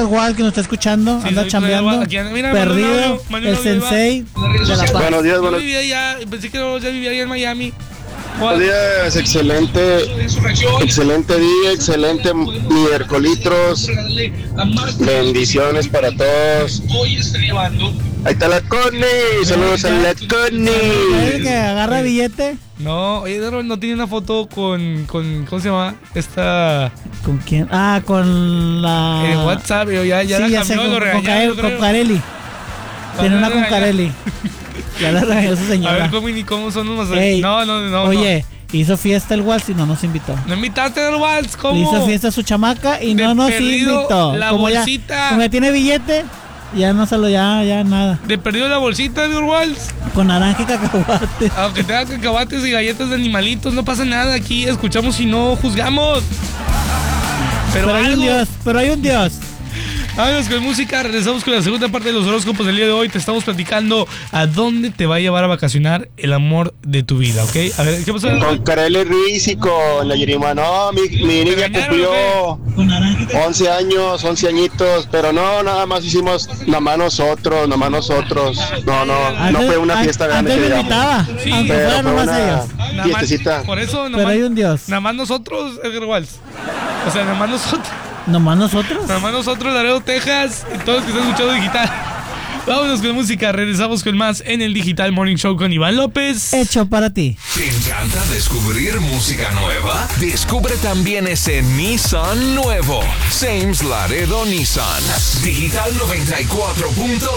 Walt que nos está escuchando, Sí, anda soy chambeando, mira, perdido, Manuel el Audio, sensei de La Paz. Buenos días, Yo vivía allá, pensé que ya vivía allá en Miami. buenos días, excelente día, excelente miércolitros, bendiciones para todos. Ahí está la Connie, saludos a la ¿El Connie. que agarra billete? No, oye, no tiene una foto con ¿cómo se llama? Esta ¿Con quién? Ah, con la... en WhatsApp, yo ya sí, la ya sé, cambió, lo con regañaron, yo con creo. Carelli. Tiene una con Carelli. Ya la regañó su A señora. ver, ¿cómo son los Ey, No. Oye, hizo fiesta el Walt y no nos invitó. No invitaste al Waltz, ¿cómo? Le hizo fiesta a su chamaca y De no nos perdido invitó. la como bolsita. como ya tiene billete, ya no se lo, ya nada. De perdido la bolsita de Waltz. Con naranja y cacahuate. Aunque tenga cacahuates y galletas de animalitos, no pasa nada. Aquí escuchamos y no juzgamos. Pero hay un Dios, pero hay un Dios. Vámonos con música, regresamos con la segunda parte de los horóscopos del día de hoy. Te estamos platicando a dónde te va a llevar a vacacionar el amor de tu vida, ¿ok? A ver, ¿qué pasó? Con Carelli Ruiz y con la Yerima. No, mi niña regañaron, cumplió 11 años, 11 añitos, pero no, nada más hicimos nada más nosotros. No fue una fiesta grande Antes que me digamos. invitaba, Sí, aunque pero fuera fue nomás una ellos. Nada más, fiestecita. por eso, Pero hay un Dios. nada más nosotros, Edgar Waltz. O sea, nada más nosotros. ¿Nomás nosotros? Nada más nosotros, Laredo, Texas, y todos los que están escuchando digital. Vámonos con música, regresamos con más en el Digital Morning Show con Iván López. Hecho para ti. ¿Te encanta descubrir música nueva? Descubre también ese Nissan nuevo. Sames Laredo Nissan. Digital 94.1.